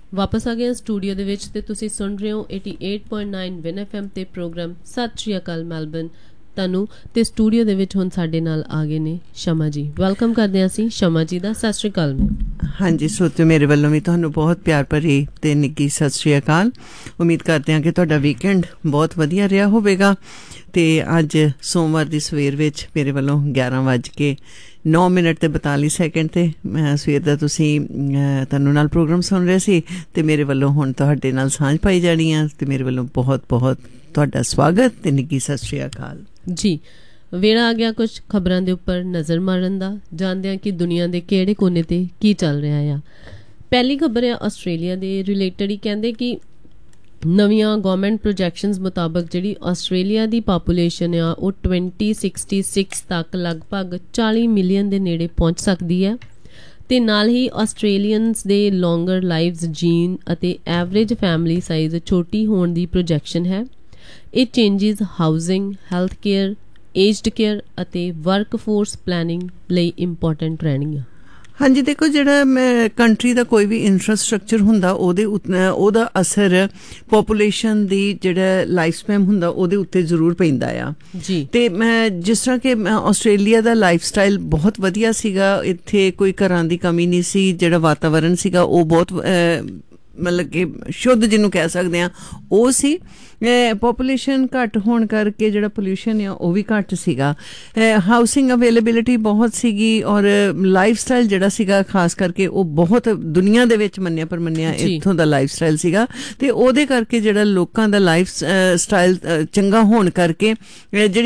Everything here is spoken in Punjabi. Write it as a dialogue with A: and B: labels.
A: ਵਾਪਸ ਆ ਗਏ ਸਟੂਡੀਓ ਦੇ ਵਿੱਚ ਤੇ ਤੁਸੀਂ ਸੁਣ ਰਹੇ ਹੋ 88.9 ਵਿਨ FM ਤੇ ਪ੍ਰੋਗਰਾਮ ਸਤਿ ਸ਼੍ਰੀ ਅਕਾਲ ਮੈਲਬਨ ਤੁਹਾਨੂੰ ਤੇ ਸਟੂਡੀਓ ਦੇ ਵਿੱਚ ਹੁਣ ਸਾਡੇ ਨਾਲ ਆ ਗਏ ਨੇ ਸ਼ਮਾ ਜੀ। ਵੈਲਕਮ ਕਰਦੇ ਹਾਂ ਅਸੀਂ ਸ਼ਮਾ ਜੀ ਦਾ। ਸਤਿ ਸ਼੍ਰੀ ਅਕਾਲ।
B: ਹਾਂਜੀ ਸੋਤਿਓ, ਮੇਰੇ ਵੱਲੋਂ ਵੀ ਤੁਹਾਨੂੰ ਬਹੁਤ ਪਿਆਰ ਭਰੀ ਤੇ ਨਿੱਘੀ ਸਤਿ ਸ਼੍ਰੀ ਅਕਾਲ। ਉਮੀਦ ਕਰਦੇ ਹਾਂ ਕਿ ਤੁਹਾਡਾ ਵੀਕਐਂਡ ਬਹੁਤ ਵਧੀਆ ਰਿਹਾ ਹੋਵੇਗਾ। ਤੇ ਅੱਜ ਸੋਮਵਾਰ ਦੀ ਸਵੇਰ ਵਿੱਚ ਮੇਰੇ ਵੱਲੋਂ 11:09 ਤੇ 42 ਸੈਕਿੰਡ ਤੇ ਮੈਂ ਸਵੇਰ ਦਾ ਤੁਸੀਂ ਤੁਹਾਨੂੰ ਨਾਲ ਪ੍ਰੋਗਰਾਮ ਸੁਣ ਰਹੇ ਸੀ ਤੇ ਮੇਰੇ ਵੱਲੋਂ ਹੁਣ ਤੁਹਾਡੇ ਨਾਲ ਸਾਂਝ ਪਾਈ ਜਾਣੀ ਆ ਤੇ ਮੇਰੇ ਵੱਲੋਂ ਬਹੁਤ ਬਹੁਤ ਤੁਹਾਡਾ ਸਵਾਗਤ ਤੇ ਨਿੱਘੀ ਸਤਿ ਸ਼੍ਰੀ ਅਕਾਲ
A: ਜੀ। ਵੇਲਾ ਆ ਗਿਆ ਕੁਝ ਖਬਰਾਂ ਦੇ ਉੱਪਰ ਨਜ਼ਰ ਮਾਰਨ ਦਾ। ਜਾਣਦੇ ਹਾਂ ਕਿ ਦੁਨੀਆ ਦੇ ਕਿਹੜੇ ਕੋਨੇ ਤੇ ਕੀ ਚੱਲ ਰਿਹਾ ਆ। ਪਹਿਲੀ ਖਬਰ ਆ ਆਸਟ੍ਰੇਲੀਆ ਦੇ ਰਿਲੇਟਡ ਹੀ। ਕਹਿੰਦੇ ਕਿ ਨਵੀਆਂ ਗਵਰਨਮੈਂਟ ਪ੍ਰੋਜੈਕਸ਼ਨਸ ਮੁਤਾਬਕ ਜਿਹੜੀ ਆਸਟ੍ਰੇਲੀਆ ਦੀ ਪਾਪੂਲੇਸ਼ਨ ਆ ਉਹ 2066 ਤੱਕ ਲਗਭਗ 40 ਮਿਲੀਅਨ ਦੇ ਨੇੜੇ ਪਹੁੰਚ ਸਕਦੀ ਹੈ ਤੇ ਨਾਲ ਹੀ ਆਸਟ੍ਰੇਲੀਅਨਸ ਦੇ ਲੌਂਗਰ ਲਾਈਵਸ ਜੀਣ ਅਤੇ ਐਵਰੇਜ ਫੈਮਿਲੀ ਸਾਈਜ਼ ਛੋਟੀ ਹੋਣ ਦੀ ਪ੍ਰੋਜੈਕਸ਼ਨ ਹੈ। ਇਹ changes housing, health care, aged care ਅਤੇ ਵਰਕ ਫੋਰਸ ਪਲੈਨਿੰਗ ਲਈ ਇੰਪੋਰਟੈਂਟ ਰਹਿਣਗੀਆਂ।
B: ਹਾਂਜੀ ਦੇਖੋ, ਜਿਹੜਾ ਕੰਟਰੀ ਦਾ ਕੋਈ ਵੀ ਇਨਫਰਾਸਟਰਕਚਰ ਹੁੰਦਾ ਉਹਦਾ ਅਸਰ ਪੋਪੂਲੇਸ਼ਨ ਦੀ ਜਿਹੜਾ ਲਾਈਫ ਸਪੈਨ ਹੁੰਦਾ ਉਹਦੇ ਉੱਤੇ ਜ਼ਰੂਰ ਪੈਂਦਾ ਆ
A: ਜੀ।
B: ਤੇ ਮੈਂ ਜਿਸ ਤਰ੍ਹਾਂ ਕਿ ਆਸਟ੍ਰੇਲੀਆ ਦਾ ਲਾਈਫ ਸਟਾਈਲ ਬਹੁਤ ਵਧੀਆ ਸੀਗਾ। ਇੱਥੇ ਕੋਈ ਘਰਾਂ ਦੀ ਕਮੀ ਨਹੀਂ ਸੀ। ਜਿਹੜਾ ਵਾਤਾਵਰਨ ਸੀਗਾ ਉਹ ਬਹੁਤ ਮਤਲਬ ਕਿ ਸ਼ੁੱਧ ਜਿਹਨੂੰ ਕਹਿ ਸਕਦੇ ਹਾਂ ਉਹ ਸੀ। ਪੋਪੂਲੇਸ਼ਨ ਘੱਟ ਹੋਣ ਕਰਕੇ ਜਿਹੜਾ ਪੋਲਿਊਸ਼ਨ ਆ ਉਹ ਵੀ ਘੱਟ ਸੀਗਾ। ਹਾਊਸਿੰਗ ਅਵੇਲੇਬਿਲਿਟੀ ਬਹੁਤ ਸੀਗੀ ਔਰ ਲਾਈਫ ਸਟਾਈਲ ਜਿਹੜਾ ਸੀਗਾ ਖਾਸ ਕਰਕੇ ਉਹ ਬਹੁਤ ਦੁਨੀਆ ਦੇ ਵਿੱਚ ਮੰਨਿਆ ਪ੍ਰਮੰਨਿਆ ਇੱਥੋਂ ਦਾ ਲਾਈਫ ਸਟਾਈਲ ਸੀਗਾ। ਤੇ ਉਹਦੇ ਕਰਕੇ ਜਿਹੜਾ ਲੋਕਾਂ ਦਾ ਲਾਈਫ ਸਟਾਈਲ ਚੰਗਾ ਹੋਣ ਕਰਕੇ ਜਿਹੜੀ